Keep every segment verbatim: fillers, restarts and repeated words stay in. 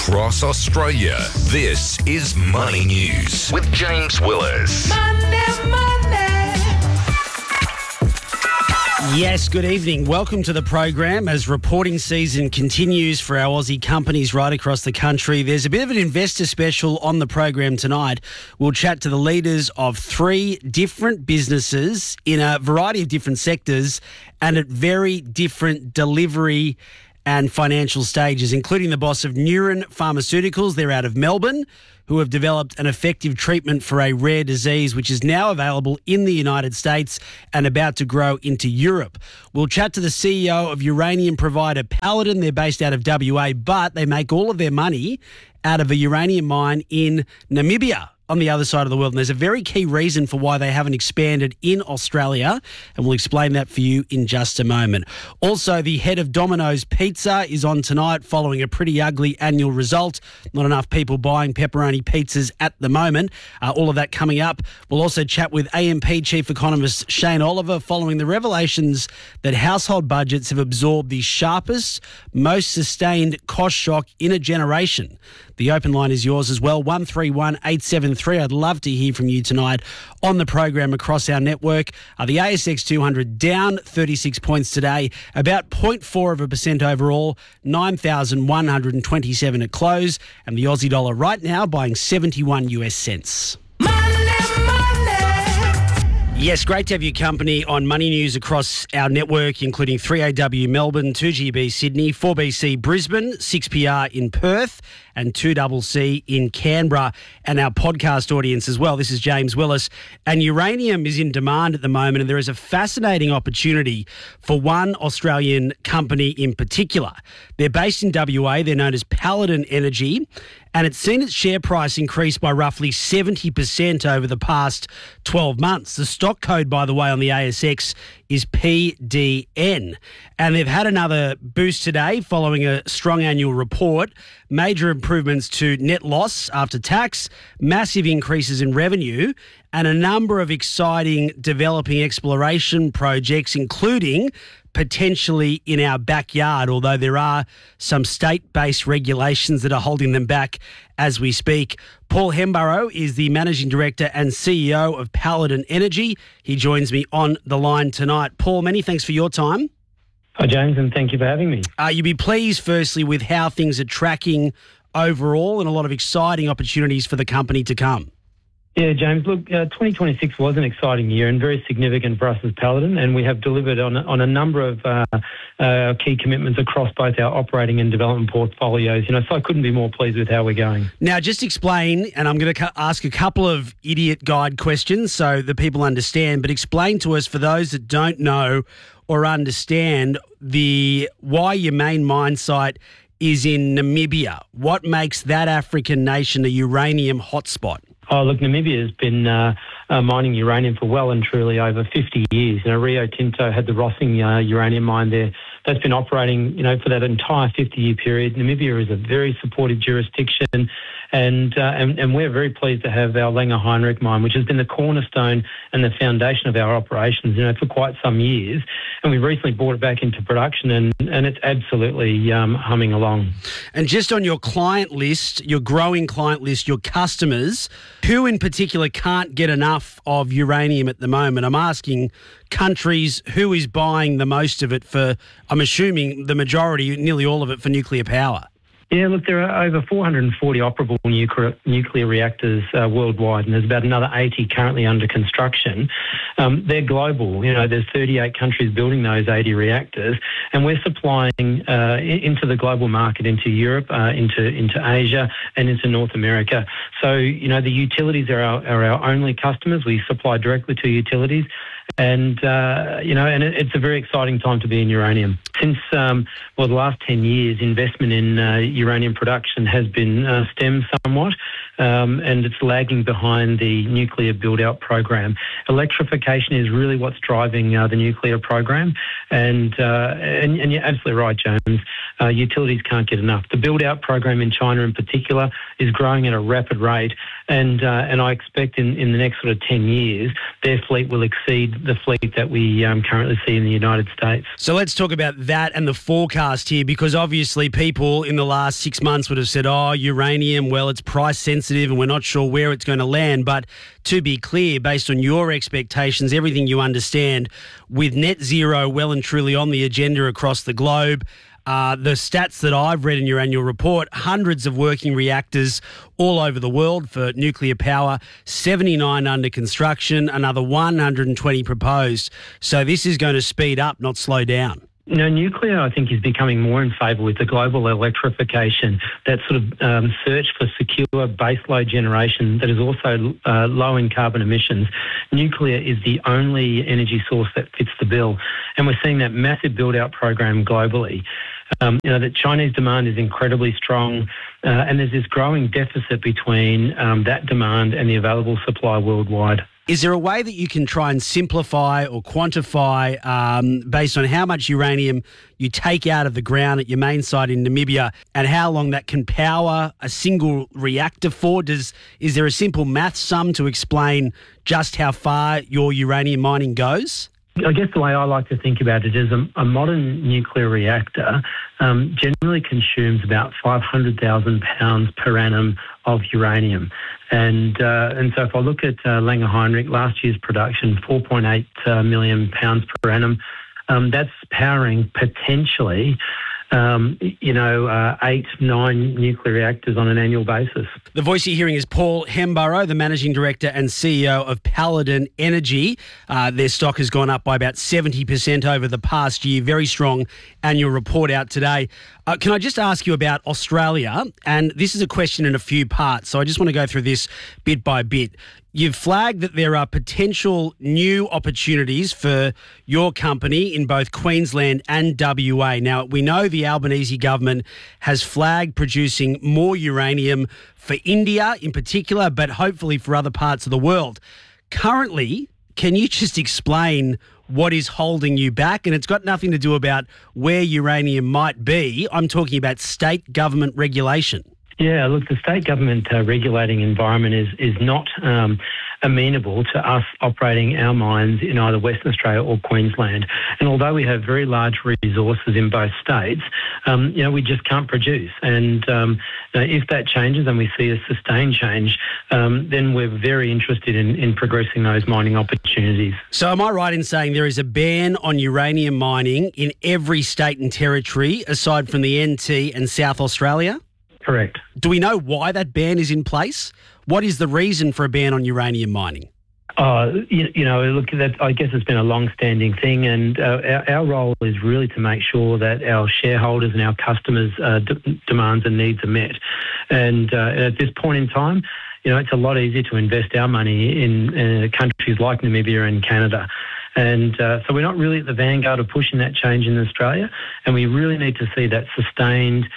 across Australia. This is Money News with James Willis. Money, money. Yes, good evening. Welcome to the program as reporting season continues for our Aussie companies right across the country. There's a bit of an investor special on the program tonight. We'll chat to the leaders of three different businesses in a variety of different sectors and at very different delivery and financial stages, including the boss of Neuren Pharmaceuticals. They're out of Melbourne, who have developed an effective treatment for a rare disease which is now available in the United States and about to grow into Europe. We'll chat to the C E O of uranium provider Paladin. They're based out of W A, but they make all of their money out of a uranium mine in Namibia, on the other side of the world. And there's a very key reason for why they haven't expanded in Australia, and we'll explain that for you in just a moment. Also, the head of Domino's Pizza is on tonight following a pretty ugly annual result. Not enough people buying pepperoni pizzas at the moment. Uh, all of that coming up. We'll also chat with A M P Chief Economist Shane Oliver following the revelations that household budgets have absorbed the sharpest, most sustained cost shock in a generation. The open line is yours as well, one three one eight seven three. I'd love to hear from you tonight on the program across our network. Uh, the A S X two hundred down thirty-six points today, about zero point four of a percent overall, nine thousand one hundred twenty-seven at close, and the Aussie dollar right now buying seventy-one US cents. Yes, great to have your company on Money News across our network, including three A W Melbourne, two G B Sydney, four B C Brisbane, six P R in Perth, and two C C in Canberra, and our podcast audience as well. This is James Willis, and uranium is in demand at the moment, and there is a fascinating opportunity for one Australian company in particular. They're based in W A. They're known as Paladin Energy, and it's seen its share price increase by roughly seventy percent over the past twelve months. The stock code, by the way, on the A S X is P D N. And they've had another boost today following a strong annual report, major improvements to net loss after tax, massive increases in revenue, and a number of exciting developing exploration projects, including potentially in our backyard, although there are some state-based regulations that are holding them back as we speak. Paul Hemburrow is the Managing Director and C E O of Paladin Energy. He joins me on the line tonight. Paul, many thanks for your time. Hi, James, and thank you for having me. Uh, you'd be pleased, firstly, with how things are tracking overall and a lot of exciting opportunities for the company to come. Yeah, James, look, uh, twenty twenty-six was an exciting year and very significant for us as Paladin, and we have delivered on, on a number of uh, uh, key commitments across both our operating and development portfolios. You know, so I couldn't be more pleased with how we're going. Now, just explain, and I'm going to cu- ask a couple of idiot guide questions so that people understand, but explain to us, for those that don't know or understand, the why your main mine site is in Namibia. What makes that African nation a uranium hotspot? Oh, look, Namibia has been uh, uh, mining uranium for well and truly over fifty years. You know, Rio Tinto had the Rossing uh, uranium mine there. That's been operating, you know, for that entire fifty-year period. Namibia is a very supportive jurisdiction, and, uh, and and we're very pleased to have our Langer Heinrich mine, which has been the cornerstone and the foundation of our operations, you know, for quite some years. And we recently brought it back into production, and, and it's absolutely um, humming along. And just on your client list, your growing client list, your customers, who in particular can't get enough of uranium at the moment? I'm asking countries, who is buying the most of it for, I'm assuming the majority, nearly all of it, for nuclear power? Yeah, look, there are over four hundred forty operable nuclear, nuclear reactors uh, worldwide, and there's about another eighty currently under construction. Um, they're global. You know, there's thirty-eight countries building those eighty reactors, and we're supplying uh, into the global market, into Europe, uh, into into Asia, and into North America. So, you know, the utilities are our, are our only customers. We supply directly to utilities. And, uh, you know, and it, it's a very exciting time to be in uranium. Since, um, well, the last ten years, investment in uh, uranium production has been uh, stemmed somewhat. um, and it's lagging behind the nuclear build-out program. Electrification is really what's driving uh, the nuclear program, and, uh, and and you're absolutely right, James. Uh, utilities can't get enough. The build-out program in China, in particular, is growing at a rapid rate, and uh, and I expect in, in the next sort of ten years, their fleet will exceed the fleet that we um, currently see in the United States. So let's talk about that and the forecast here, because obviously people in the last six months would have said, oh, uranium, well, it's price sensitive and we're not sure where it's going to land. But to be clear, based on your expectations, everything you understand, with net zero well and truly on the agenda across the globe, Uh, the stats that I've read in your annual report, hundreds of working reactors all over the world for nuclear power, seventy-nine under construction, another one hundred twenty proposed. So this is going to speed up, not slow down. You know, nuclear, I think, is becoming more in favour with the global electrification, that sort of um, search for secure baseload generation that is also uh, low in carbon emissions. Nuclear is the only energy source that fits the bill. And we're seeing that massive build-out program globally. Um, you know, that Chinese demand is incredibly strong, uh, and there's this growing deficit between um, that demand and the available supply worldwide. Is there a way that you can try and simplify or quantify um, based on how much uranium you take out of the ground at your main site in Namibia and how long that can power a single reactor for? Does, is there a simple math sum to explain just how far your uranium mining goes? I guess the way I like to think about it is a, a modern nuclear reactor um, generally consumes about five hundred thousand pounds per annum of uranium. And uh, and so if I look at uh, Langer Heinrich, last year's production, four point eight uh, million pounds per annum, um, that's powering potentially Um, you know, uh, eight, nine nuclear reactors on an annual basis. The voice you're hearing is Paul Hemburrow, the Managing Director and C E O of Paladin Energy. Uh, their stock has gone up by about seventy percent over the past year. Very strong annual report out today. Uh, can I just ask you about Australia? And this is a question in a few parts, so I just want to go through this bit by bit. You've flagged that there are potential new opportunities for your company in both Queensland and W A. Now, we know the Albanese government has flagged producing more uranium for India in particular, but hopefully for other parts of the world. Currently, can you just explain what is holding you back? And it's got nothing to do about where uranium might be. I'm talking about state government regulation. Yeah, look, the state government uh, regulating environment is is not um, amenable to us operating our mines in either Western Australia or Queensland. And although we have very large resources in both states, um, you know, we just can't produce. And um, you know, if that changes and we see a sustained change, um, then we're very interested in, in progressing those mining opportunities. So am I right in saying there is a ban on uranium mining in every state and territory aside from the N T and South Australia? Correct. Do we know why that ban is in place? What is the reason for a ban on uranium mining? Uh, you, you know, look, that, I guess it's been a long-standing thing, and uh, our, our role is really to make sure that our shareholders and our customers' uh, d- demands and needs are met. And uh, at this point in time, you know, it's a lot easier to invest our money in uh, countries like Namibia and Canada. And uh, so we're not really at the vanguard of pushing that change in Australia, and we really need to see that sustained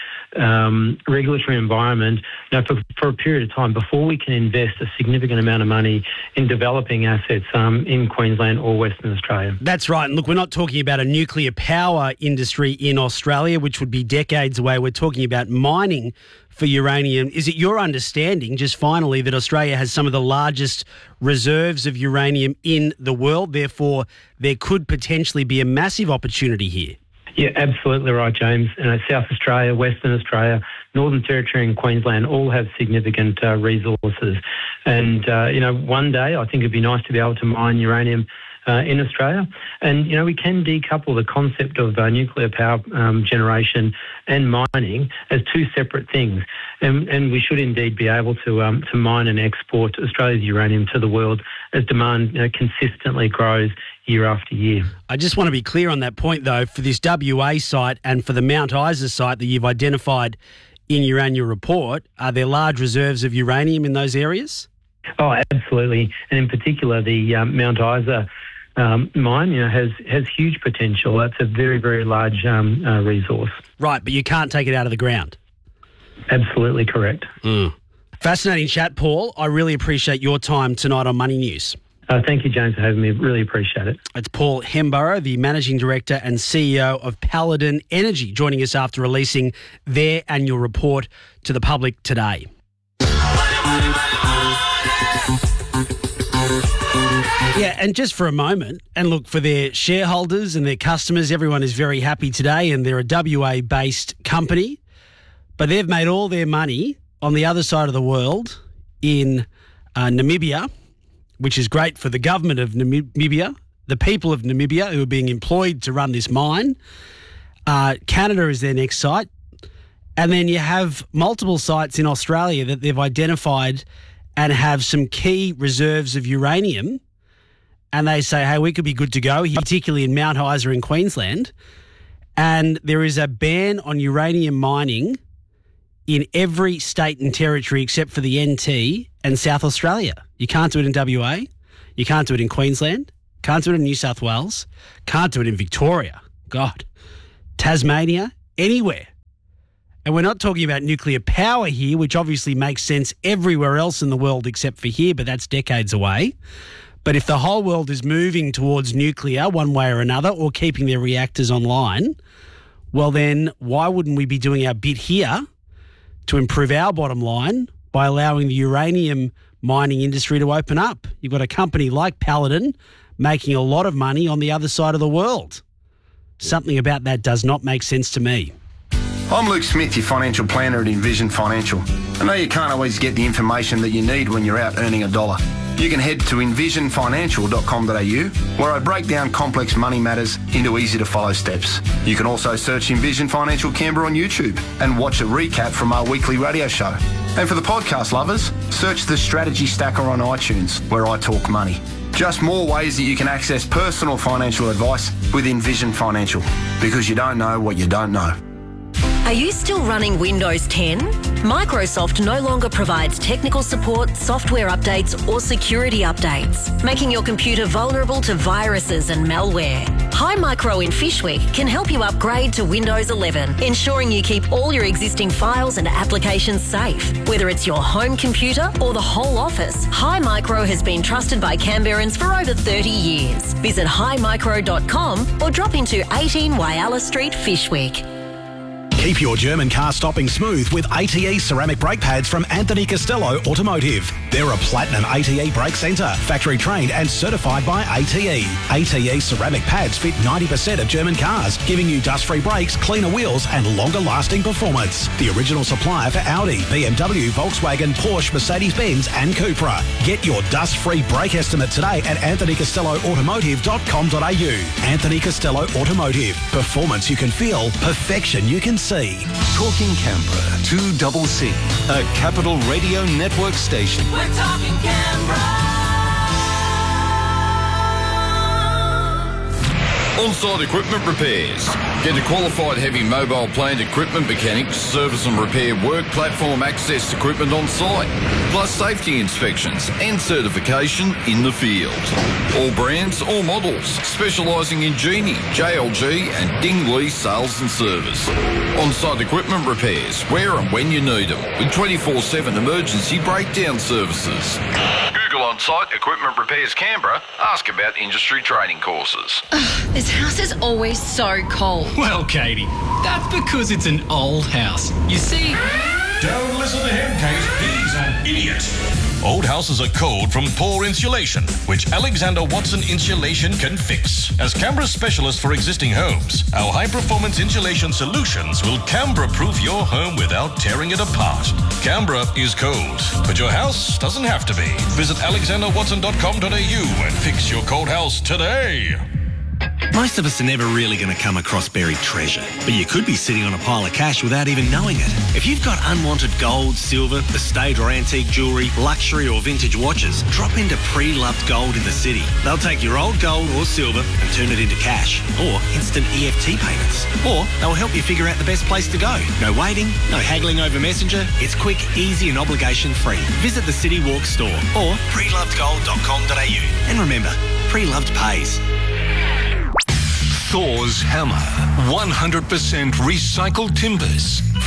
um, regulatory environment, you know, for, for a period of time before we can invest a significant amount of money in developing assets um, in Queensland or Western Australia. That's right. And look, we're not talking about a nuclear power industry in Australia, which would be decades away. We're talking about mining for uranium. Is it your understanding, just finally, that Australia has some of the largest reserves of uranium in the world? Therefore, there could potentially be a massive opportunity here. Yeah, absolutely right, James. You know, South Australia, Western Australia, Northern Territory and Queensland all have significant uh, resources. And, uh, you know, one day I think it'd be nice to be able to mine uranium Uh, in Australia. And, you know, we can decouple the concept of uh, nuclear power um, generation and mining as two separate things. And, and we should indeed be able to um, to mine and export Australia's uranium to the world as demand, you know, consistently grows year after year. I just want to be clear on that point, though, for this W A site and for the Mount Isa site that you've identified in your annual report, are there large reserves of uranium in those areas? Oh, absolutely. And in particular, the um, Mount Isa Um, mine, you know, has has huge potential. That's a very, very large um, uh, resource. Right, but you can't take it out of the ground. Absolutely correct. Mm. Fascinating chat, Paul. I really appreciate your time tonight on Money News. Uh, thank you, James, for having me. Really appreciate it. It's Paul Hemburrow, the Managing Director and C E O of Paladin Energy, joining us after releasing their annual report to the public today. Yeah, and just for a moment, and look, for their shareholders and their customers, everyone is very happy today, and they're a W A-based company, but they've made all their money on the other side of the world in uh, Namibia, which is great for the government of Namibia, the people of Namibia who are being employed to run this mine. Uh, Canada is their next site. And then you have multiple sites in Australia that they've identified and have some key reserves of uranium. And they say, hey, we could be good to go, particularly in Mount Isa in Queensland. And there is a ban on uranium mining in every state and territory except for the N T and South Australia. You can't do it in W A. You can't do it in Queensland. Can't do it in New South Wales. Can't do it in Victoria. God. Tasmania. Anywhere. And we're not talking about nuclear power here, which obviously makes sense everywhere else in the world except for here, but that's decades away. But if the whole world is moving towards nuclear one way or another, or keeping their reactors online, well then why wouldn't we be doing our bit here to improve our bottom line by allowing the uranium mining industry to open up? You've got a company like Paladin making a lot of money on the other side of the world. Something about that does not make sense to me. I'm Luke Smith, your financial planner at Envision Financial. I know you can't always get the information that you need when you're out earning a dollar. You can head to envision financial dot com dot a u, where I break down complex money matters into easy-to-follow steps. You can also search Envision Financial Canberra on YouTube and watch a recap from our weekly radio show. And for the podcast lovers, search the Strategy Stacker on iTunes, where I talk money. Just more ways that you can access personal financial advice with Envision Financial, because you don't know what you don't know. Are you still running Windows ten? Microsoft no longer provides technical support, software updates or security updates, making your computer vulnerable to viruses and malware. Hi Micro in Fishwick can help you upgrade to Windows eleven, ensuring you keep all your existing files and applications safe. Whether it's your home computer or the whole office, Hi Micro has been trusted by Canberrans for over thirty years. Visit hi micro dot com or drop into eighteen Whyalla Street, Fishwick. Keep your German car stopping smooth with A T E ceramic brake pads from Anthony Costello Automotive. They're a platinum A T E brake centre, factory trained and certified by A T E. A T E ceramic pads fit ninety percent of German cars, giving you dust-free brakes, cleaner wheels and longer-lasting performance. The original supplier for Audi, B M W, Volkswagen, Porsche, Mercedes-Benz and Cupra. Get your dust-free brake estimate today at anthony costello automotive dot com dot a u. Anthony Costello Automotive. Performance you can feel, perfection you can see. Talking Canberra, two double C, a Capital Radio Network station. We're talking Canberra. On-site equipment repairs. Get a qualified heavy mobile plant equipment mechanic to service and repair work platform access equipment on site, plus safety inspections and certification in the field. All brands, all models, specialising in Genie, J L G and Dingley sales and service. On-site equipment repairs, where and when you need them, with twenty-four seven emergency breakdown services. Google On-Site Equipment Repairs Canberra. Ask about industry training courses. Ugh, this house is always so cold. Well, Katie, that's because it's an old house. You see... Don't listen to him, Kate. He's an idiot. Old houses are cold from poor insulation, which Alexander Watson Insulation can fix. As Canberra's specialist for existing homes, our high-performance insulation solutions will Canberra-proof your home without tearing it apart. Canberra is cold, but your house doesn't have to be. Visit alexander watson dot com dot a u and fix your cold house today. Most of us are never really going to come across buried treasure, but you could be sitting on a pile of cash without even knowing it. If you've got unwanted gold, silver, estate or antique jewellery, luxury or vintage watches, drop into Pre-Loved Gold in the city. They'll take your old gold or silver and turn it into cash, or instant E F T payments. Or they'll help you figure out the best place to go. No waiting, no haggling over Messenger. It's quick, easy and obligation-free. Visit the City Walk store or pre loved gold dot com dot a u. And remember, Pre-Loved pays. Thor's Hammer. one hundred percent recycled timbers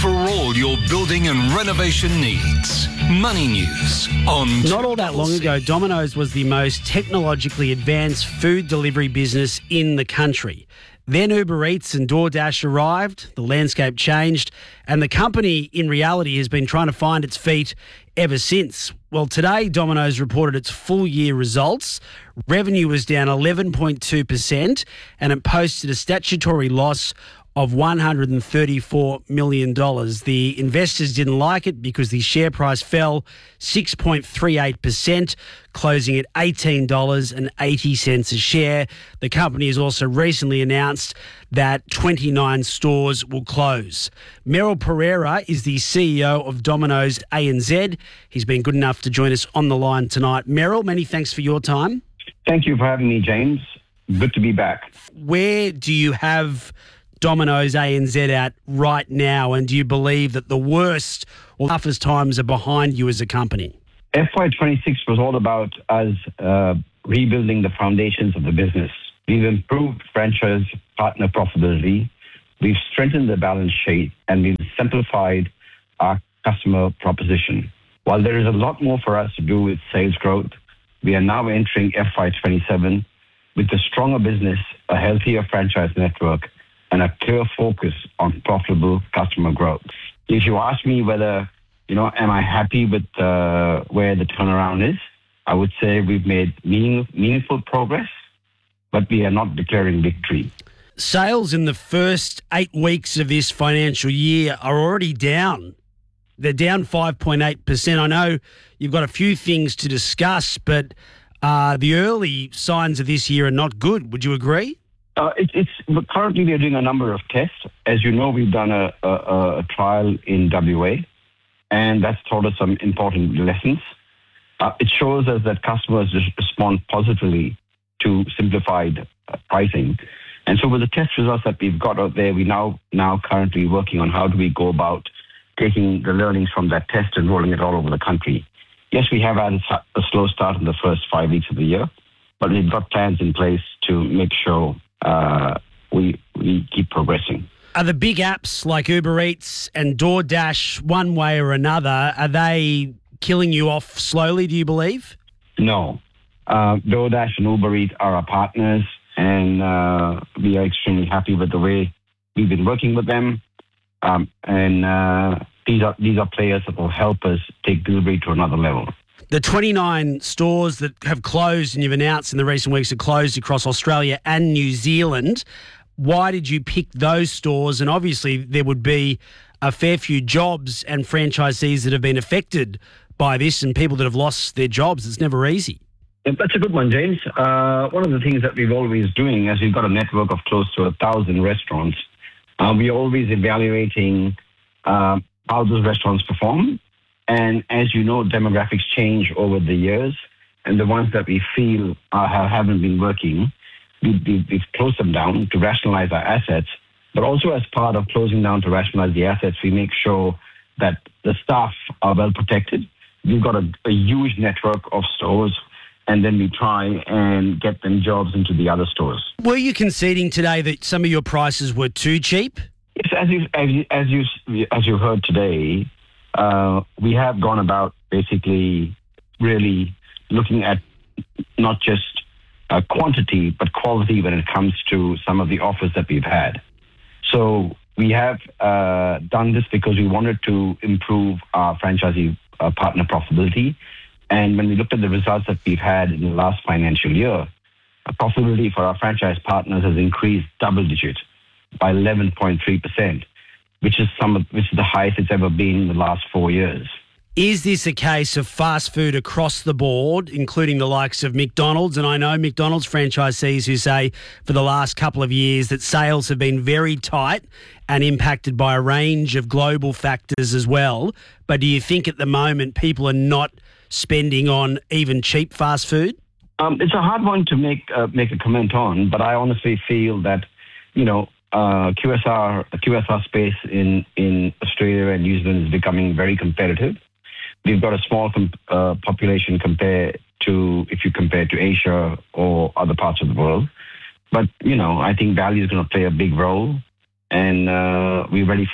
for all your building and renovation needs. Money News on... Not all that long ago, Domino's was the most technologically advanced food delivery business in the country. Then Uber Eats and DoorDash arrived, the landscape changed, and the company, in reality, has been trying to find its feet ever since. Well, today, Domino's reported its full-year results. Revenue was down eleven point two percent, and it posted a statutory loss of one hundred thirty-four million dollars. The investors didn't like it because the share price fell six point three eight percent, closing at eighteen dollars and eighty cents a share. The company has also recently announced that twenty-nine stores will close. Merrill Pereira is the C E O of Domino's A N Z. He's been good enough to join us on the line tonight. Merrill, many thanks for your time. Thank you for having me, James. Good to be back. Where do you have Domino's A N Z at right now, and do you believe that the worst or toughest times are behind you as a company? F Y twenty-six was all about us uh, rebuilding the foundations of the business. We've improved franchise partner profitability, we've strengthened the balance sheet, and we've simplified our customer proposition. While there is a lot more for us to do with sales growth, we are now entering F Y twenty-seven with a stronger business, a healthier franchise network, and a clear focus on profitable customer growth. If you ask me whether, you know, am I happy with uh, where the turnaround is, I would say we've made meaning, meaningful progress, but we are not declaring victory. Sales in the first eight weeks of this financial year are already down. They're down five point eight percent. I know you've got a few things to discuss, but uh, the early signs of this year are not good. Would you agree? Uh, it, it's currently we are doing a number of tests. As you know, we've done a, a, a trial in W A, and that's taught us some important lessons. Uh, it shows us that customers respond positively to simplified uh, pricing. And so with the test results that we've got out there, we now now currently working on how do we go about taking the learnings from that test and rolling it all over the country. Yes, we have had a slow start in the first five weeks of the year, but we've got plans in place to make sure Uh, we we keep progressing. Are the big apps like Uber Eats and DoorDash, one way or another, are they killing you off slowly, do you believe? No. Uh, DoorDash and Uber Eats are our partners, and uh, we are extremely happy with the way we've been working with them. Um, and uh, these are these are players that will help us take delivery to another level. The twenty-nine stores that have closed and you've announced in the recent weeks have closed across Australia and New Zealand. Why did you pick those stores? And obviously there would be a fair few jobs and franchisees that have been affected by this and people that have lost their jobs. It's never easy. Yeah, that's a good one, James. Uh, one of the things that we've always doing, as we've got a network of close to a thousand restaurants, uh, we're always evaluating uh, how those restaurants perform. And as you know, demographics change over the years, and the ones that we feel uh, haven't been working, we, we, we've closed them down to rationalize our assets. But also as part of closing down to rationalize the assets, we make sure that the staff are well protected. We've got a, a huge network of stores, and then we try and get them jobs into the other stores. Were you conceding today that some of your prices were too cheap? Yes, as you, as you, as you, as you heard today, Uh, we have gone about basically really looking at not just uh, quantity, but quality when it comes to some of the offers that we've had. So we have uh, done this because we wanted to improve our franchisee uh, partner profitability. And when we looked at the results that we've had in the last financial year, uh, profitability for our franchise partners has increased double digit by eleven point three percent. Which is some of, which is the highest it's ever been in the last four years. Is this a case of fast food across the board, including the likes of McDonald's? And I know McDonald's franchisees who say for the last couple of years that sales have been very tight and impacted by a range of global factors as well. But do you think at the moment people are not spending on even cheap fast food? Um, it's a hard one to make uh, make a comment on, but I honestly feel that, you know, Uh, Q S R, Q S R space in, in Australia and New Zealand is becoming very competitive. We've got a small com- uh, population compared to, if you compare to Asia or other parts of the world. But, you know, I think value is going to play a big role, and uh, we're ready for it.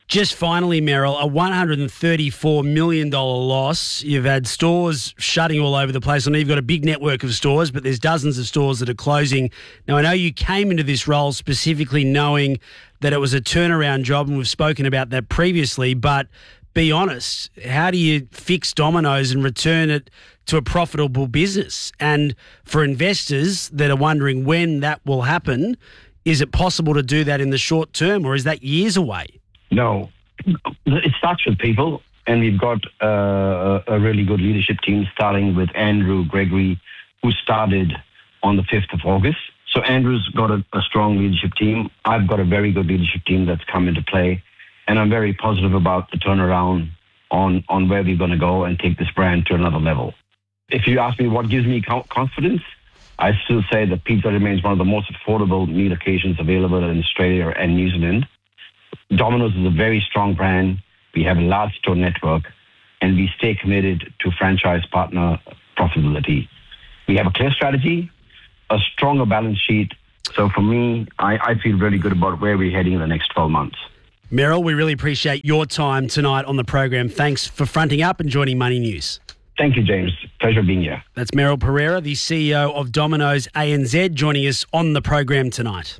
Just finally, Merrill, a one hundred thirty-four million dollars loss. You've had stores shutting all over the place. I know you've got a big network of stores, but there's dozens of stores that are closing. Now, I know you came into this role specifically knowing that it was a turnaround job, and we've spoken about that previously, but be honest, how do you fix Domino's and return it to a profitable business? And for investors that are wondering when that will happen, is it possible to do that in the short term, or is that years away? No, it starts with people, and we've got uh, a really good leadership team, starting with Andrew Gregory, who started on the fifth of August. So Andrew's got a, a strong leadership team. I've got a very good leadership team that's come into play, and I'm very positive about the turnaround on, on where we're going to go and take this brand to another level. If you ask me what gives me confidence, I still say that pizza remains one of the most affordable meal occasions available in Australia and New Zealand. Domino's is a very strong brand. We have a large store network, and we stay committed to franchise partner profitability. We have a clear strategy, a stronger balance sheet. So for me, I, I feel really good about where we're heading in the next twelve months. Merrill, we really appreciate your time tonight on the program. Thanks for fronting up and joining Money News. Thank you, James. Pleasure being here. That's Merrill Pereira, the C E O of Domino's A N Z, joining us on the program tonight.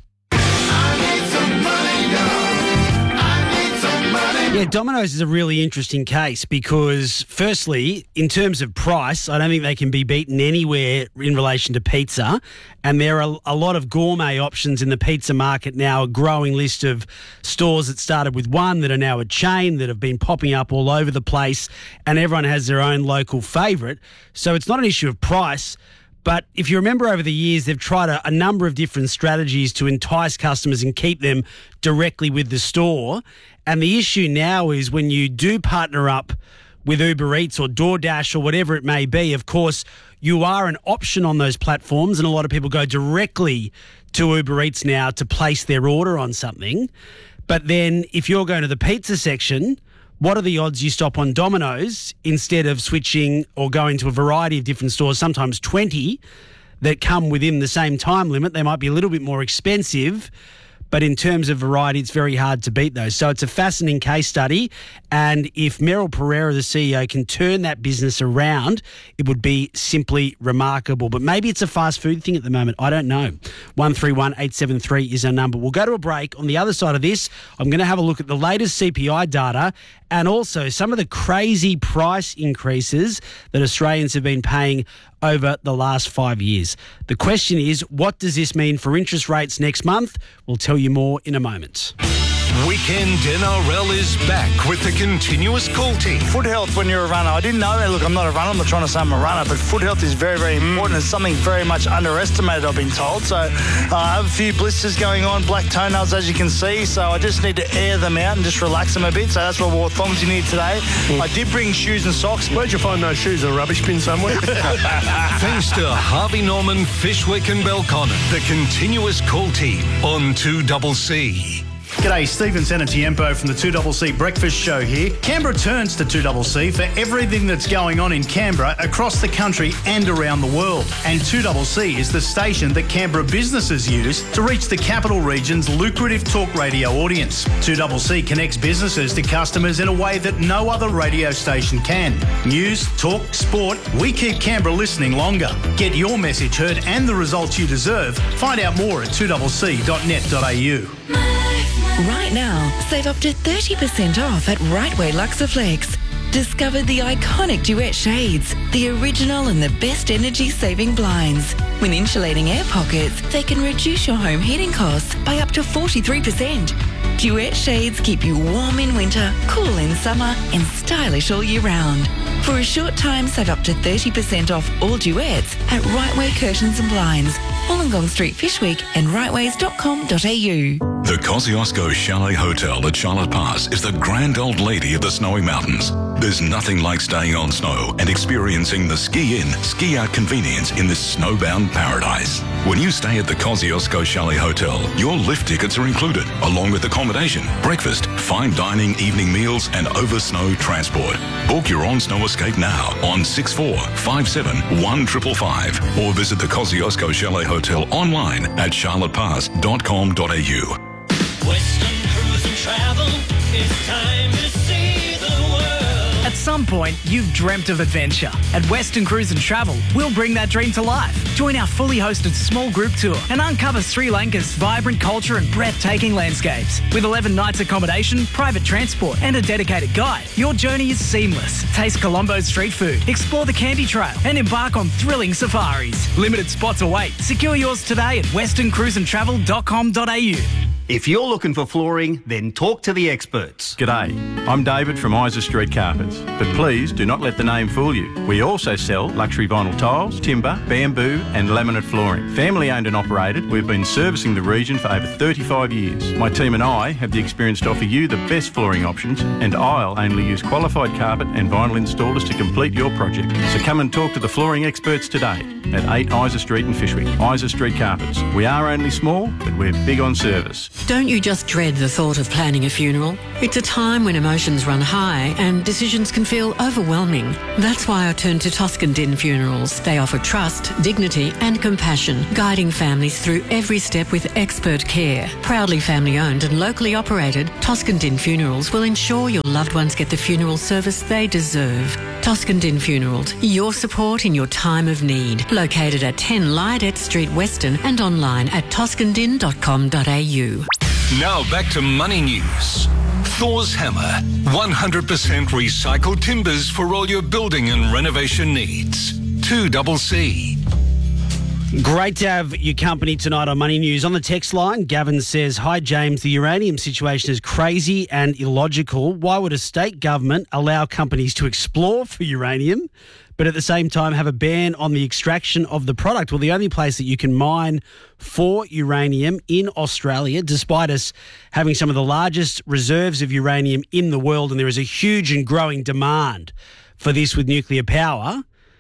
Yeah, Domino's is a really interesting case because, firstly, in terms of price, I don't think they can be beaten anywhere in relation to pizza. And there are a lot of gourmet options in the pizza market now, a growing list of stores that started with one that are now a chain that have been popping up all over the place, and everyone has their own local favourite. So it's not an issue of price. But if you remember over the years, they've tried a, a number of different strategies to entice customers and keep them directly with the store. And the issue now is when you do partner up with Uber Eats or DoorDash or whatever it may be, of course, you are an option on those platforms, and a lot of people go directly to Uber Eats now to place their order on something. But then if you're going to the pizza section, what are the odds you stop on Domino's instead of switching or going to a variety of different stores, sometimes twenty, that come within the same time limit? They might be a little bit more expensive, but in terms of variety, it's very hard to beat those. So it's a fascinating case study. And if Merrill Pereira, the C E O, can turn that business around, it would be simply remarkable. But maybe it's a fast food thing at the moment. I don't know. one three one eight seven three is our number. We'll go to a break. On the other side of this, I'm going to have a look at the latest C P I data and also some of the crazy price increases that Australians have been paying over the last five years. The question is, what does this mean for interest rates next month? We'll tell you more in a moment. Weekend N R L is back with the continuous call team. Foot health when you're a runner. I didn't know that. Look, I'm not a runner. I'm not trying to say I'm a runner, but foot health is very, very important. Mm. It's something very much underestimated, I've been told. So uh, I have a few blisters going on, black toenails, as you can see. So I just need to air them out and just relax them a bit. So that's what I wore thongs you need today. Mm. I did bring shoes and socks. Where'd you find those shoes? In a rubbish bin somewhere? Thanks to Harvey Norman, Fishwick and Belconnen. The continuous call team on two C C. G'day, Stephen Senatiempo from the two C C Breakfast Show here. Canberra turns to two C C for everything that's going on in Canberra, across the country and around the world. And two C C is the station that Canberra businesses use to reach the capital region's lucrative talk radio audience. two C C connects businesses to customers in a way that no other radio station can. News, talk, sport, we keep Canberra listening longer. Get your message heard and the results you deserve. Find out more at two c c dot net dot a u. Right now, save up to thirty percent off at Rightway Luxaflex. Discover the iconic Duet shades, the original and the best energy-saving blinds. When insulating air pockets, they can reduce your home heating costs by up to forty-three percent. Duet shades keep you warm in winter, cool in summer, and stylish all year round. For a short time, save up to thirty percent off all Duets at Rightway Curtains and Blinds, Wollongong Street, Fishwick, and rightways dot com dot a u. The Kosciuszko Chalet Hotel at Charlotte Pass is the grand old lady of the snowy mountains. There's nothing like staying on snow and experiencing the ski-in, ski-out convenience in this snowbound paradise. When you stay at the Kosciuszko Chalet Hotel, your lift tickets are included, along with accommodation, breakfast, fine dining, evening meals, and over-snow transport. Book your on-snow escape now on six four five seven one five five five or visit the Kosciuszko Chalet Hotel online at charlotte pass dot com dot a u. Western Cruise and Travel It's time to see the world. At some point, you've dreamt of adventure. At Western Cruise and Travel, we'll bring that dream to life. Join our fully hosted small group tour and uncover Sri Lanka's vibrant culture and breathtaking landscapes. With eleven nights accommodation, private transport and a dedicated guide, your journey is seamless. Taste Colombo's street food, explore the Candy Trail and embark on thrilling safaris. Limited spots await. Secure yours today at western cruise and travel dot com dot a u. If you're looking for flooring, then talk to the experts. G'day, I'm David from Isa Street Carpets, but please do not let the name fool you. We also sell luxury vinyl tiles, timber, bamboo and laminate flooring. Family owned and operated, we've been servicing the region for over thirty-five years. My team and I have the experience to offer you the best flooring options, and I'll only use qualified carpet and vinyl installers to complete your project. So come and talk to the flooring experts today at eight Isa Street in Fishwick. Isa Street Carpets. We are only small, but we're big on service. Don't you just dread the thought of planning a funeral? It's a time when emotions run high and decisions can feel overwhelming. That's why I turn to Toscan Din Funerals. They offer trust, dignity and compassion, guiding families through every step with expert care. Proudly family owned and locally operated, Toscan Din Funerals will ensure your loved ones get the funeral service they deserve. Toscan Din Funerals, your support in your time of need. Located at ten Lydet Street Western and online at toscan din dot com dot a u. Now back to Money News. Thor's Hammer. one hundred percent recycled timbers for all your building and renovation needs. two C C. Great to have your company tonight on Money News. On the text line, Gavin says, "Hi James, the uranium situation is crazy and illogical. Why would a state government allow companies to explore for uranium, but at the same time have a ban on the extraction of the product?" Well, the only place that you can mine for uranium in Australia, despite us having some of the largest reserves of uranium in the world, and there is a huge and growing demand for this with nuclear power,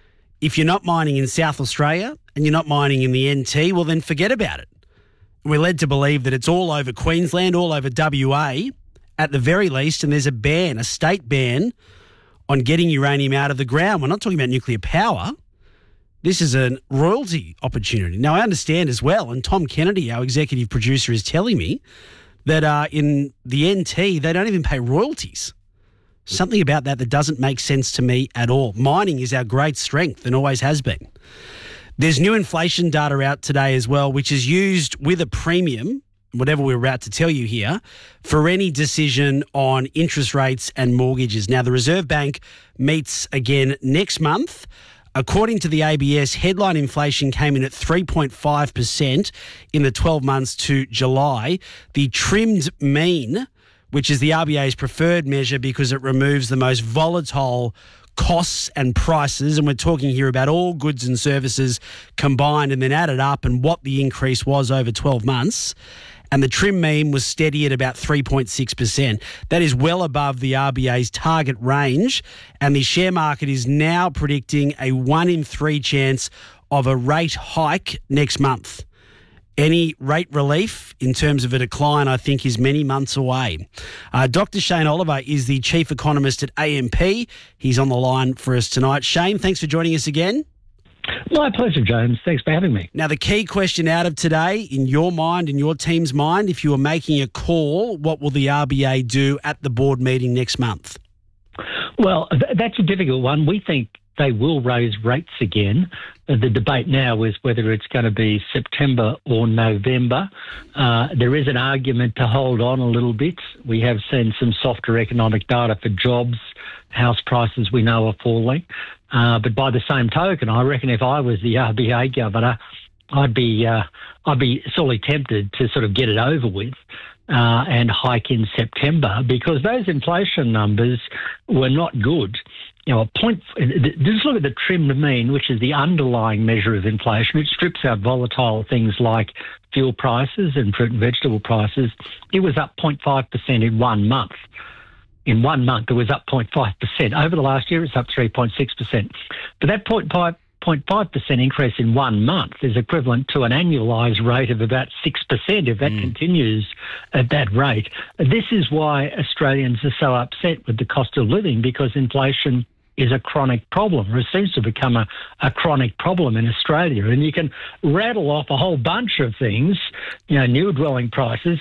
if you're not mining in South Australia and you're not mining in the N T, well, then forget about it. We're led to believe that it's all over Queensland, all over W A, at the very least, and there's a ban, a state ban, on getting uranium out of the ground. We're not talking about nuclear power. This is a royalty opportunity. Now, I understand as well, and Tom Kennedy, our executive producer, is telling me that uh, in the N T, they don't even pay royalties. Something about that that doesn't make sense to me at all. Mining is our great strength and always has been. There's new inflation data out today as well, which is used with a premium, whatever we're about to tell you here, for any decision on interest rates and mortgages. Now, the Reserve Bank meets again next month. According to the A B S, headline inflation came in at three point five percent in the twelve months to July. The trimmed mean, which is the R B A's preferred measure because it removes the most volatile costs and prices, and we're talking here about all goods and services combined and then added up and what the increase was over twelve months. And the trim mean was steady at about three point six percent. That is well above the R B A's target range, and the share market is now predicting a one in three chance of a rate hike next month. Any rate relief in terms of a decline, I think, is many months away. Uh, Doctor Shane Oliver is the chief economist at A M P. He's on the line for us tonight. Shane, thanks for joining us again. My pleasure, James. Thanks for having me. Now, the key question out of today, in your mind, in your team's mind, if you were making a call, what will the R B A do at the board meeting next month? Well, th- that's a difficult one. We think they will raise rates again. Uh, the debate now is whether it's going to be September or November. Uh, there is an argument to hold on a little bit. We have seen some softer economic data for jobs. House prices, we know, are falling. Uh, but by the same token, I reckon if I was the R B A governor, I'd be uh, I'd be sorely tempted to sort of get it over with uh, and hike in September, because those inflation numbers were not good. You know, a point. Just look at the trimmed mean, which is the underlying measure of inflation. It strips out volatile things like fuel prices and fruit and vegetable prices. It was up zero point five percent in one month. In one month, it was up zero point five percent. Over the last year, it's up three point six percent. But that zero point five percent increase in one month is equivalent to an annualised rate of about six percent if that mm. continues at that rate. This is why Australians are so upset with the cost of living, because inflation is a chronic problem, or it seems to become a, a chronic problem in Australia. And you can rattle off a whole bunch of things, you know, new dwelling prices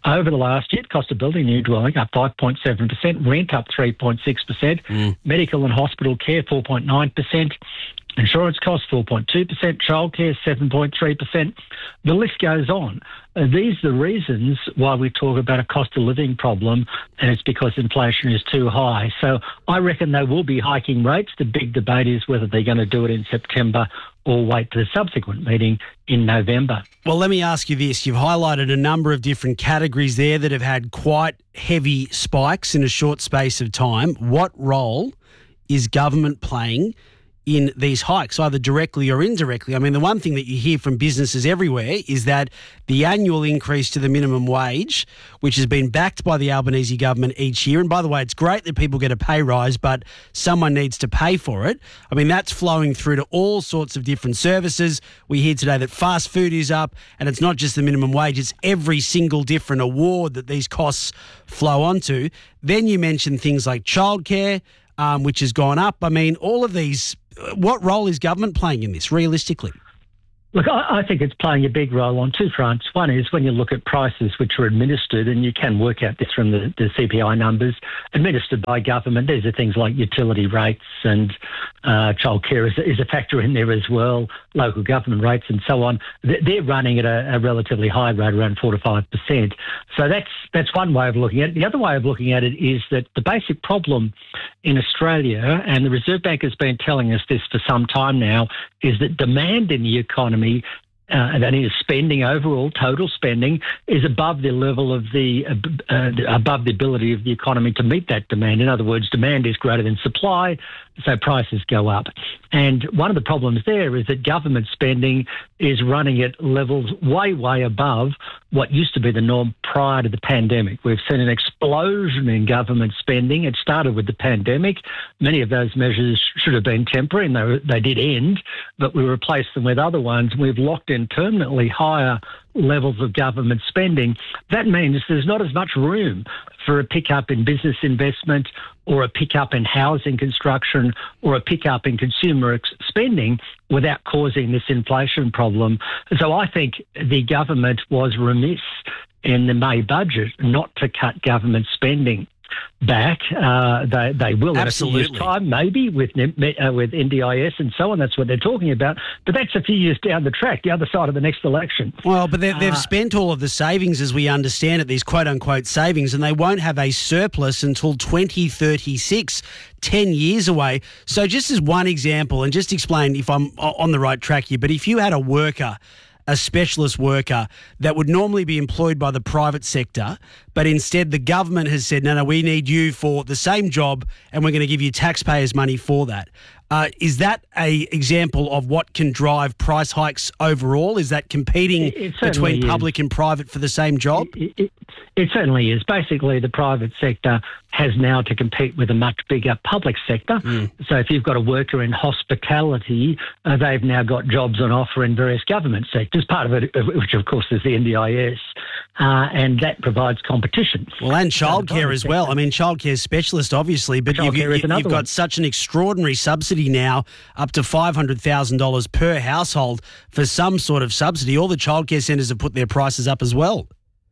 over the last year, cost of building a new dwelling up five point seven percent, rent up three point six percent, Mm. medical and hospital care four point nine percent, insurance costs four point two percent, childcare seven point three percent. The list goes on. Uh, these are the reasons why we talk about a cost of living problem, and it's because inflation is too high. So I reckon they will be hiking rates. The big debate is whether they're going to do it in September or wait for the subsequent meeting in November. Well, let me ask you this. You've highlighted a number of different categories there that have had quite heavy spikes in a short space of time. What role is government playing in these hikes, either directly or indirectly? I mean, the one thing that you hear from businesses everywhere is that the annual increase to the minimum wage, which has been backed by the Albanese government each year, and by the way, it's great that people get a pay rise, but someone needs to pay for it. I mean, that's flowing through to all sorts of different services. We hear today that fast food is up, and it's not just the minimum wage, it's every single different award that these costs flow onto. Then you mention things like childcare, um, which has gone up. I mean, all of these. What role is government playing in this, realistically? Look, I, I think it's playing a big role on two fronts. One is when you look at prices which are administered, and you can work out this from the, the C P I numbers, administered by government. These are things like utility rates, and uh, childcare is, is a factor in there as well, local government rates and so on. They're running at a, a relatively high rate, around four to five percent. So that's that's one way of looking at it. The other way of looking at it is that the basic problem in Australia, and the Reserve Bank has been telling us this for some time now, is that demand in the economy, Uh, and that is spending overall, total spending, is above the level of the, uh, uh, above the ability of the economy to meet that demand. In other words, demand is greater than supply, so prices go up. And one of the problems there is that government spending is running at levels way, way above what used to be the norm prior to the pandemic. We've seen an explosion in government spending. It started with the pandemic. Many of those measures should have been temporary, and they, were, they did end, but we replaced them with other ones. We've locked in permanently higher levels of government spending. That means there's not as much room for a pickup in business investment, or a pickup in housing construction, or a pickup in consumer ex- spending without causing this inflation problem. So I think the government was remiss in the May budget not to cut government spending back. Uh, they they will Absolutely. in a few years' time, maybe with uh, with N D I S and so on. That's what they're talking about. But that's a few years down the track, the other side of the next election. Well, but they've, they've Uh, spent all of the savings, as we understand it, these quote-unquote savings, and they won't have a surplus until twenty thirty-six, ten years away. So just as one example, and just explain if I'm on the right track here, but if you had a worker, a specialist worker that would normally be employed by the private sector, but instead the government has said, no, no, we need you for the same job and we're going to give you taxpayers' money for that. Uh, is that a example of what can drive price hikes overall? Is that competing It- it certainly between is. public and private for the same job? It, it, it certainly is. Basically, the private sector has now to compete with a much bigger public sector. So if you've got a worker in hospitality, uh, they've now got jobs on offer in various government sectors, part of it, which of course is the N D I S, uh, and that provides competition. Well, and So the childcare private as well. I mean, childcare specialist, obviously, but you've, Childcare is you've, another you've got one. such an extraordinary subsidy now, up to five hundred thousand dollars per household for some sort of subsidy. All the childcare centres have put their prices up as well.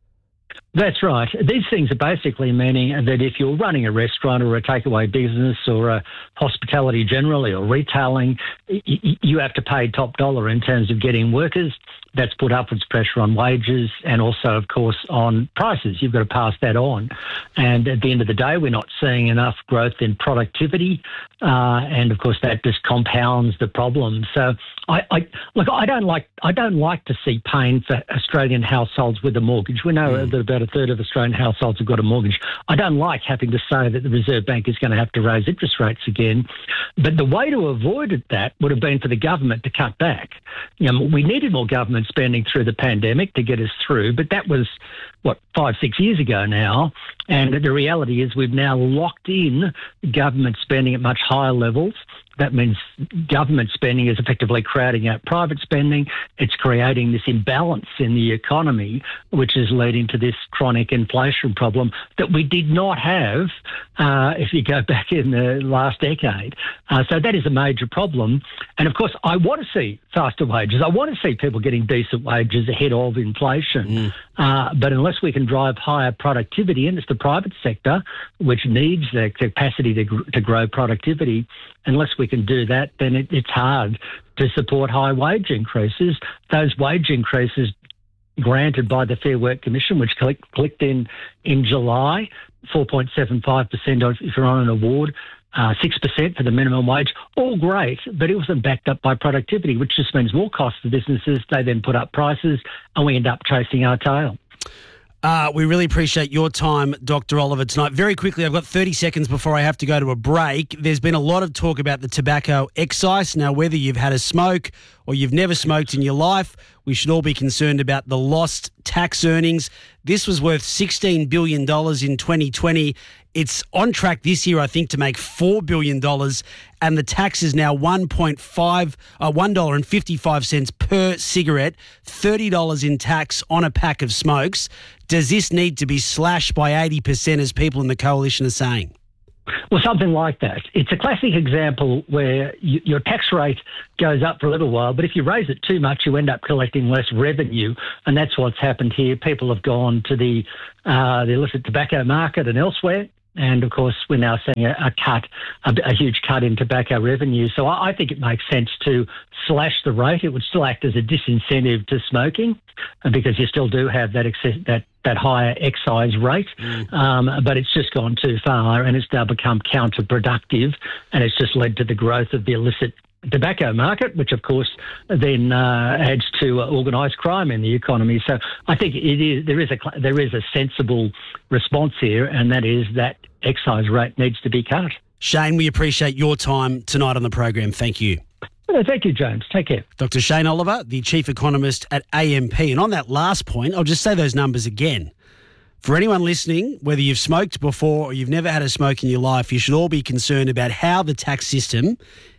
That's right. These things are basically meaning that if you're running a restaurant or a takeaway business or a hospitality generally or retailing, y- y- you have to pay top dollar in terms of getting workers. That's put upwards pressure on wages and also, of course, on prices. You've got to pass that on. And at the end of the day, we're not seeing enough growth in productivity. Uh, and, of course, that just compounds the problem. So, I, I look, I don't like I don't like to see pain for Australian households with a mortgage. We know that about a third of Australian households have got a mortgage. I don't like having to say that the Reserve Bank is going to have to raise interest rates again. But the way to avoid that would have been for the government to cut back. You know, we needed more government spending through the pandemic to get us through, but that was, what, five, six years ago now. And the reality is we've now locked in government spending at much higher levels. That means government spending is effectively crowding out private spending. It's creating this imbalance in the economy, which is leading to this chronic inflation problem that we did not have uh, if you go back in the last decade. Uh, so that is a major problem. And of course, I want to see faster wages. I want to see people getting decent wages ahead of inflation. Mm. Uh, but unless we can drive higher productivity, and it's the private sector which needs the capacity to, gr- to grow productivity, unless we can do that, then it, it's hard to support high wage increases. Those wage increases granted by the Fair Work Commission, which click, clicked in in July, four point seven five percent if you're on an award, uh, six percent for the minimum wage, all great, but it wasn't backed up by productivity, which just means more costs for businesses. They then put up prices and we end up chasing our tail. Uh, we really appreciate your time, Doctor Oliver, tonight. Very quickly, I've got thirty seconds before I have to go to a break. There's been a lot of talk about the tobacco excise. Now, whether you've had a smoke or you've never smoked in your life, we should all be concerned about the lost tax earnings. This was worth sixteen billion dollars in twenty twenty. It's on track this year, I think, to make four billion dollars, and the tax is now one point five, uh, one dollar and fifty-five cents per cigarette, thirty dollars in tax on a pack of smokes. Does this need to be slashed by eighty percent, as people in the coalition are saying? Well, something like that. It's a classic example where you, your tax rate goes up for a little while, but if you raise it too much, you end up collecting less revenue, and that's what's happened here. People have gone to the, uh, the illicit tobacco market and elsewhere, and of course we're now seeing a, a cut, a, a huge cut in tobacco revenue. So I, I think it makes sense to slash the rate. It would still act as a disincentive to smoking, because you still do have that excess, that that higher excise rate, mm. um, but it's just gone too far, and it's now become counterproductive, and it's just led to the growth of the illicit tobacco market, which of course then uh, adds to uh, organised crime in the economy. So I think it is there is a there is a sensible response here, and that is that excise rate needs to be cut. Shane, we appreciate your time tonight on the program. Thank you. Thank you, James. Take care. Doctor Shane Oliver, the Chief Economist at A M P. And on that last point, I'll just say those numbers again. For anyone listening, whether you've smoked before or you've never had a smoke in your life, you should all be concerned about how the tax system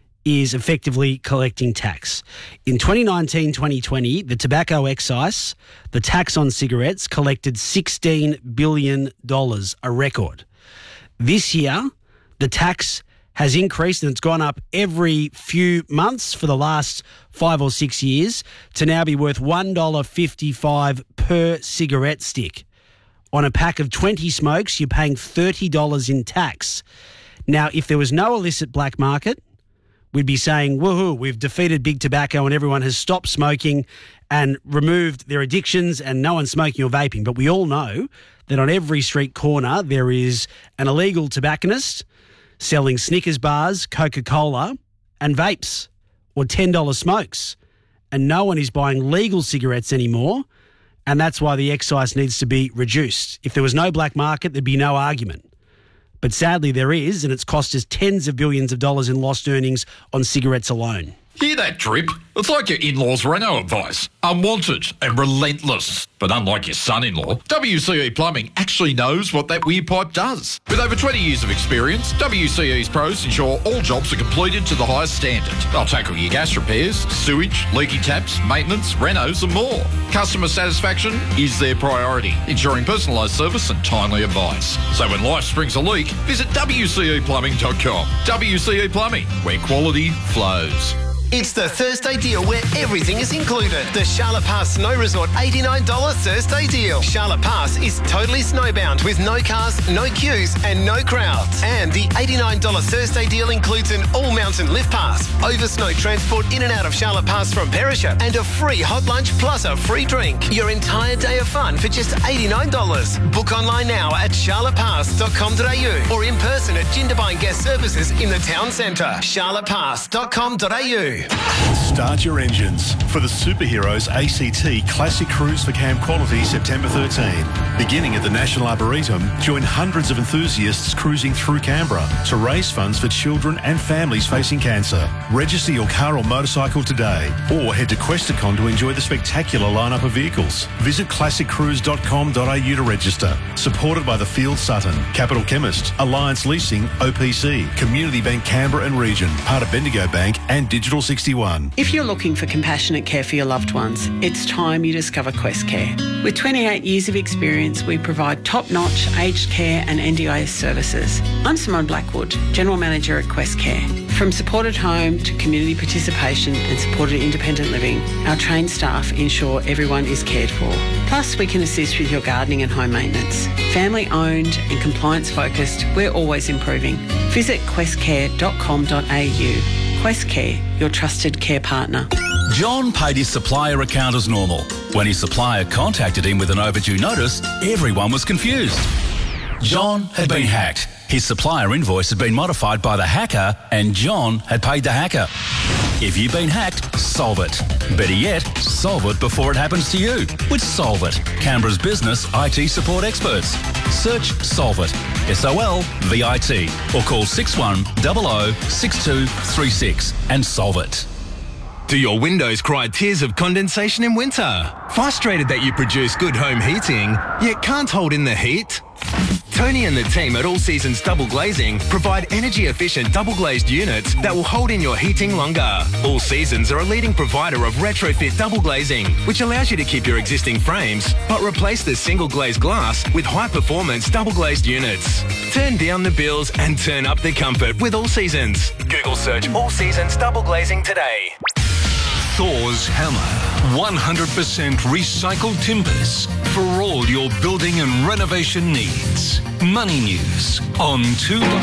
is effectively collecting tax. In twenty nineteen twenty twenty, the tobacco excise, the tax on cigarettes, collected sixteen billion dollars, a record. This year, the tax has increased, and it's gone up every few months for the last five or six years to now be worth one dollar fifty-five per cigarette stick. On a pack of twenty smokes, you're paying thirty dollars in tax. Now, if there was no illicit black market, we'd be saying, woohoo, we've defeated big tobacco and everyone has stopped smoking and removed their addictions and no one's smoking or vaping. But we all know that on every street corner there is an illegal tobacconist selling Snickers bars, Coca-Cola and vapes, or ten dollars smokes. And no one is buying legal cigarettes anymore, and that's why the excise needs to be reduced. If there was no black market, there'd be no argument. But sadly there is, and it's cost us tens of billions of dollars in lost earnings on cigarettes alone. Hear that drip? It's like your in-laws' Renault advice. Unwanted and relentless. But unlike your son-in-law, W C E Plumbing actually knows what that weird pipe does. With over twenty years of experience, W C E's pros ensure all jobs are completed to the highest standard. They'll tackle your gas repairs, sewage, leaky taps, maintenance, renos and more. Customer satisfaction is their priority, ensuring personalised service and timely advice. So when life springs a leak, visit W C E plumbing dot com. W C E Plumbing, where quality flows. It's the Thursday deal where everything is included. The Charlotte Pass Snow Resort eighty-nine dollars Thursday deal. Charlotte Pass is totally snowbound with no cars, no queues and no crowds. And the eighty-nine dollars Thursday deal includes an all-mountain lift pass, over snow transport in and out of Charlotte Pass from Perisher, and a free hot lunch plus a free drink. Your entire day of fun for just eighty-nine dollars. Book online now at charlotte pass dot com dot a u or in person at Jindabyne Guest Services in the town centre. charlotte pass dot com dot a u. Start your engines for the Superheroes A C T Classic Cruise for Camp Quality September thirteenth. Beginning at the National Arboretum, join hundreds of enthusiasts cruising through Canberra to raise funds for children and families facing cancer. Register your car or motorcycle today or head to Questacon to enjoy the spectacular lineup of vehicles. Visit classic cruise dot com dot a u to register. Supported by the Field Sutton, Capital Chemist, Alliance Leasing, O P C, Community Bank Canberra and Region, part of Bendigo Bank and Digital sixty-one. If you're looking for compassionate care for your loved ones, it's time you discover Quest Care. With twenty-eight years of experience, we provide top-notch aged care and N D I S services. I'm Simone Blackwood, General Manager at Quest Care. From supported home to community participation and supported independent living, our trained staff ensure everyone is cared for. Plus, we can assist with your gardening and home maintenance. Family owned and compliance focused, we're always improving. Visit quest care dot com dot a u. Quest Care, your trusted care partner. John paid his supplier account as normal. When his supplier contacted him with an overdue notice, everyone was confused. John had been hacked. His supplier invoice had been modified by the hacker and John had paid the hacker. If you've been hacked, solve it. Better yet, solve it before it happens to you with Solve It, Canberra's business I T support experts. Search Solve It, S O L V I T, or call six one zero zero six two three six and solve it. Do your windows cry tears of condensation in winter? Frustrated that you produce good home heating, yet can't hold in the heat? Tony and the team at All Seasons Double Glazing provide energy-efficient double-glazed units that will hold in your heating longer. All Seasons are a leading provider of retrofit double glazing, which allows you to keep your existing frames, but replace the single-glazed glass with high-performance double-glazed units. Turn down the bills and turn up the comfort with All Seasons. Google search All Seasons Double Glazing today. Thor's Hammer. one hundred percent recycled timbers for all your building and renovation needs. Money News on two